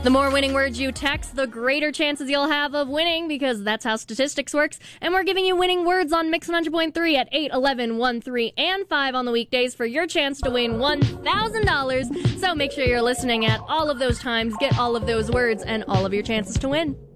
The more winning words you text, the greater chances you'll have of winning, because that's how statistics works. And we're giving you winning words on Mix 100.3 at 8, 11, 1, 3, and 5 on the weekdays for your chance to win $1,000. So make sure you're listening at all of those times, get all of those words, and all of your chances to win.